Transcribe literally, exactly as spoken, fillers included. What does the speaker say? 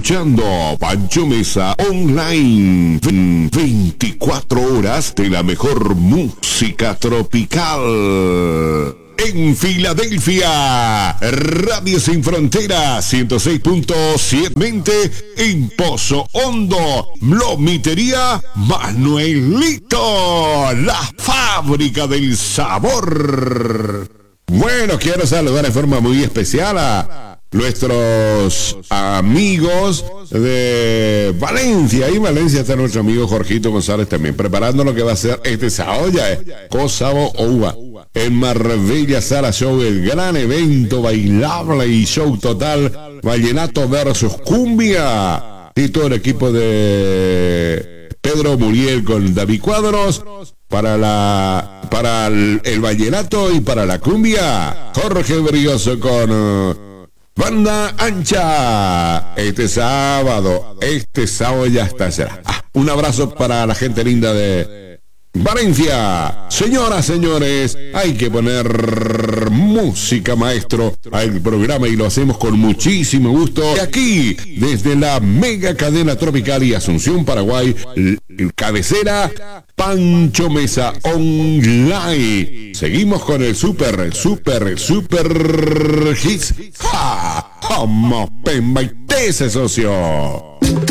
escuchando Pancho Mesa Online. veinticuatro horas de la mejor música tropical. En Filadelfia, Radio Sin Fronteras, ciento seis punto siete. En Pozo Hondo, Lomitería Manuelito, la fábrica del sabor. Bueno, quiero saludar de forma muy especial a nuestros amigos de Valencia. Y en Valencia está nuestro amigo Jorgito González también preparando lo que va a ser este sábado, ya es Cosabo Uva. En Marbella Sala Show, el gran evento bailable y show total, Vallenato versus Cumbia. Y todo el equipo de Pedro Muriel con David Cuadros para la para el, el vallenato y para la cumbia. Jorge Brioso con uh, Banda Ancha. Este sábado, este sábado ya está será. Ah, un abrazo para la gente linda de Valencia. Señoras, señores, hay que poner música, maestro, al programa y lo hacemos con muchísimo gusto. Y aquí, desde la mega cadena tropical y Asunción, Paraguay, el, el cabecera Pancho Mesa Online. Seguimos con el super, el super, el super hits. ¡Ja! ¡Vamos, pemba y tese, socio!